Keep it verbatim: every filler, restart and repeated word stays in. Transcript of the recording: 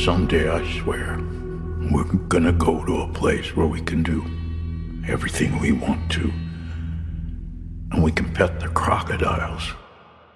Someday, I swear, we're gonna go to a place where we can do everything we want to. And we can pet the crocodiles.